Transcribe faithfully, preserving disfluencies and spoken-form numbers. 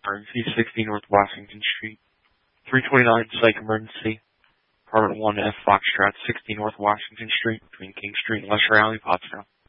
Emergency, sixty North Washington Street. three twenty-nine, Psych Emergency. Apartment one F Foxtrot, sixty North Washington Street, between King Street and Lesher Alley, Pottstown.